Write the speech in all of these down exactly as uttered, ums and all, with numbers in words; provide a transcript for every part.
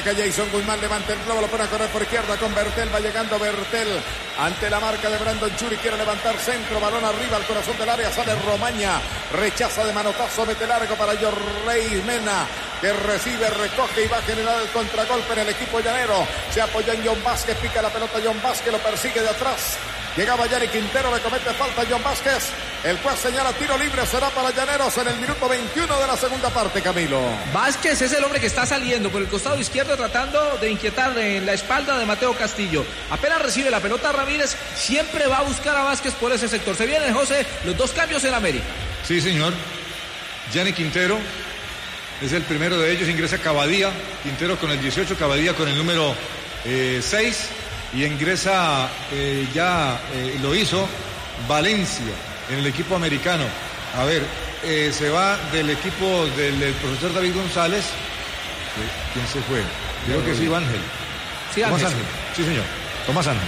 Jason Guzmán levanta el globo, lo pone a correr por izquierda con Bertel, va llegando Bertel ante la marca de Brandon Churi, quiere levantar centro, balón arriba al corazón del área, sale Romaña, rechaza de manotazo, mete largo para Yorley Mena, que recibe, recoge y va a generar el contragolpe en el equipo llanero, se apoya en John Vázquez, pica la pelota John Vázquez, lo persigue de atrás. Llegaba Yanni Quintero, le comete falta a John Vázquez. El juez señala tiro libre, será para Llaneros en el minuto veintiuno de la segunda parte, Camilo. Vázquez es el hombre que está saliendo por el costado izquierdo tratando de inquietar en la espalda de Mateo Castillo. Apenas recibe la pelota Ramírez, siempre va a buscar a Vázquez por ese sector. Se vienen, José, los dos cambios en América. Sí, señor. Yanni Quintero es el primero de ellos, ingresa Cavadía. Quintero con el dieciocho, Cavadía con el número eh, seis. Y ingresa, eh, ya eh, lo hizo, Valencia en el equipo americano. A ver, eh, se va del equipo del, del profesor David González. ¿Quién se fue? Creo que sí, Ángel. Sí, Tomás Ángel. Ángel. Sí, señor. Tomás Ángel.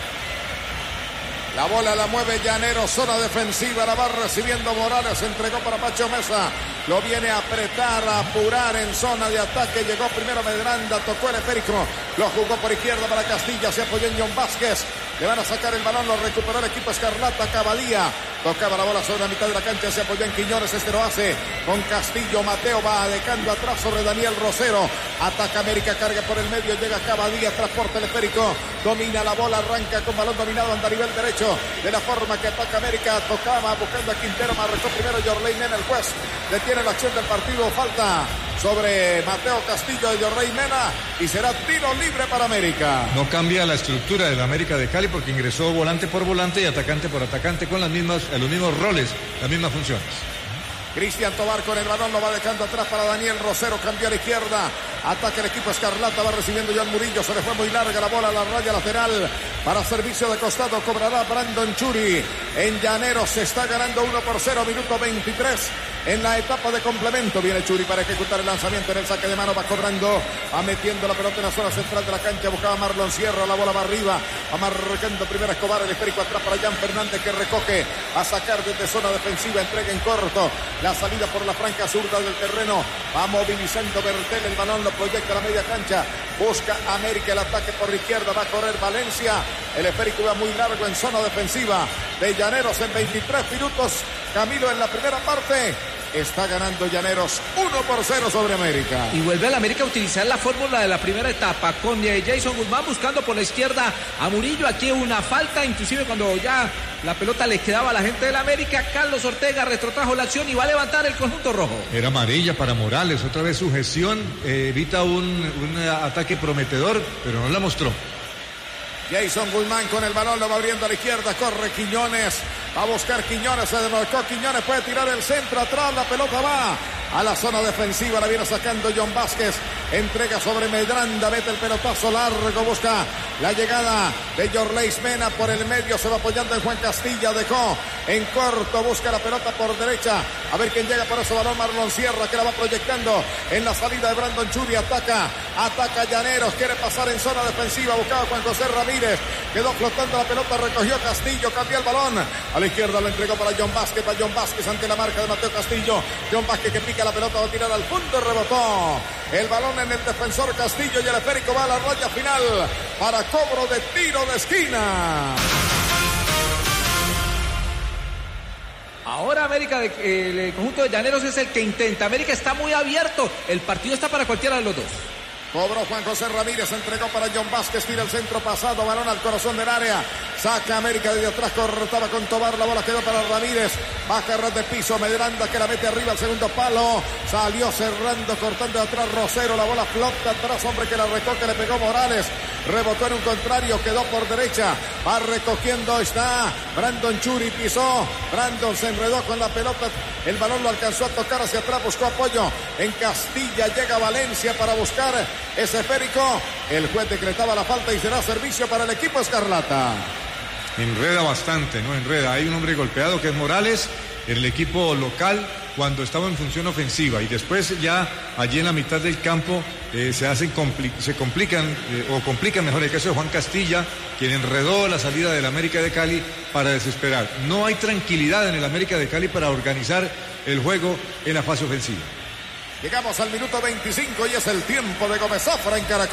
La bola la mueve Llaneros, zona defensiva, la va recibiendo Morales, entregó para Pacho Mesa, lo viene a apretar, a apurar en zona de ataque, llegó primero Medranda, tocó el esférico, lo jugó por izquierda para Castilla, se apoyó en John Vázquez, le van a sacar el balón, lo recuperó el equipo Escarlata, Cavadía, tocaba la bola sobre la mitad de la cancha, se apoyó en Quiñones, este lo hace con Castillo, Mateo va dejando atrás sobre Daniel Rosero, ataca América, carga por el medio, llega Cavadía, transporta el esférico, domina la bola, arranca con balón dominado anda a nivel derecho, de la forma que ataca América, tocaba buscando a Quintero, marcó primero Yorley Mena, el juez detiene la acción del partido, falta sobre Mateo Castillo de Yorley Mena y será tiro libre para América. No cambia la estructura de la América de Cali porque ingresó volante por volante y atacante por atacante con las mismas, los mismos roles, las mismas funciones. Cristian Tobar con el balón, lo va dejando atrás para Daniel Rosero, cambió a la izquierda, ataca el equipo Escarlata, va recibiendo John Murillo, se le fue muy larga la bola a la raya lateral, para servicio de costado cobrará Brandon Churi, en Llaneros se está ganando uno por cero, minuto veintitrés, en la etapa de complemento, viene Churi para ejecutar el lanzamiento en el saque de mano, va cobrando, va metiendo la pelota en la zona central de la cancha, buscaba Marlon Sierra, la bola va arriba, va marcando primero Escobar, el esférico atrás para Jan Fernández que recoge, a sacar desde zona defensiva, entrega en corto, la salida por la franja zurda del terreno, va movilizando Bertel, el balón lo proyecta a la media cancha, busca América el ataque por la izquierda, va a correr Valencia, el esférico va muy largo en zona defensiva de Llaneros en veintitrés minutos, Camilo en la primera parte, está ganando Llaneros uno por cero sobre América. Y vuelve a la América a utilizar la fórmula de la primera etapa con eh, Jason Guzmán buscando por la izquierda a Murillo, aquí una falta, inclusive cuando ya la pelota le quedaba a la gente de la América, Carlos Ortega retrotrajo la acción y va a levantar el conjunto rojo. Era amarilla para Morales, otra vez sujeción, eh, evita un, un ataque prometedor, pero no la mostró. Jason Guzmán con el balón, lo va abriendo a la izquierda, corre Quiñones, va a buscar Quiñones, se desmarcó Quiñones, puede tirar el centro atrás, la pelota va a la zona defensiva, la viene sacando John Vázquez, entrega sobre Medranda, mete el pelotazo largo, busca la llegada de Yorley Mena por el medio, se va apoyando en Juan Castilla, dejó en corto, busca la pelota por derecha, a ver quién llega por ese balón, Marlon Sierra que la va proyectando en la salida de Brandon Churi, ataca, ataca Llaneros, quiere pasar en zona defensiva, buscaba Juan José Ramírez, quedó flotando la pelota, recogió Castillo, cambió el balón, a la izquierda lo entregó para John Vázquez, para John Vázquez ante la marca de Mateo Castillo, John Vázquez que pica la pelota, va a tirar al fondo, rebotó el balón en el defensor Castillo y el esférico va a la raya final para cobro de tiro de esquina. Ahora América, de, eh, el conjunto de Llaneros es el que intenta, América está muy abierto, el partido está para cualquiera de los dos. Cobró Juan José Ramírez, entregó para John Vázquez, tira el centro pasado, balón al corazón del área, saca América desde atrás, cortaba con Tobar, la bola quedó para Ramírez, baja a ras de piso, Medranda que la mete arriba al segundo palo, salió cerrando, cortando de atrás Rosero, la bola flota atrás, hombre que la recoge, le pegó Morales, rebotó en un contrario, quedó por derecha, va recogiendo, está Brandon Churi, pisó, Brandon se enredó con la pelota, el balón lo alcanzó a tocar hacia atrás, buscó apoyo en Castilla, llega Valencia para buscar ese esférico, el juez decretaba la falta y será servicio para el equipo Escarlata. Enreda bastante, ¿no? Enreda, hay un hombre golpeado que es Morales, en el equipo local, cuando estaba en función ofensiva y después ya allí en la mitad del campo eh, se hacen compli- se complican eh, o complican mejor el caso de Juan Castilla, quien enredó la salida del América de Cali para desesperar. No hay tranquilidad en el América de Cali para organizar el juego en la fase ofensiva. Llegamos al minuto veinticinco y es el tiempo de Gómez Zafra en Caracol.